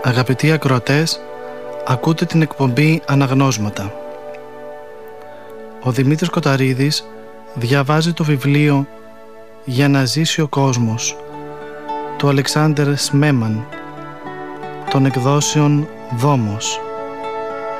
Αγαπητοί ακροατές, ακούτε την εκπομπή Αναγνώσματα. Ο Δημήτρης Κοταρίδης διαβάζει το βιβλίο «Για να ζήσει ο κόσμος» του Αλεξάνδερ Σμέμαν, των εκδόσεων Δόμος.